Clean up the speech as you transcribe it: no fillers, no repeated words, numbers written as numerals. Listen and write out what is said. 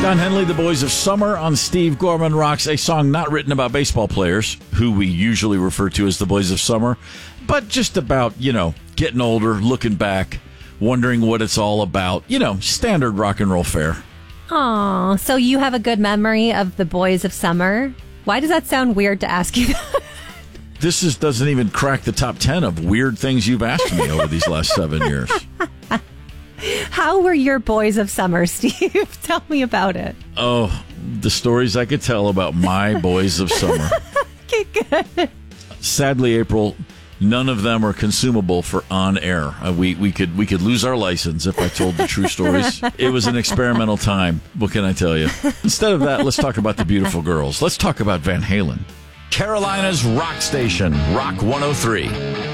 Don Henley, The Boys of Summer on Steve Gorman Rocks, a song not written about baseball players, who we usually refer to as the Boys of Summer, but just about, getting older, looking back, wondering what it's all about. Standard rock and roll fare. Aw, so you have a good memory of the Boys of Summer? Why does that sound weird to ask you that? This doesn't even crack the top 10 of weird things you've asked me over these last 7 years. How were your Boys of Summer, Steve? Tell me about it. Oh, the stories I could tell about my Boys of Summer. Okay, good. Sadly, April, none of them are consumable for on air. We could lose our license if I told the true stories. It was an experimental time. What can I tell you? Instead of that, let's talk about the beautiful girls. Let's talk about Van Halen. Carolina's rock station, Rock 103.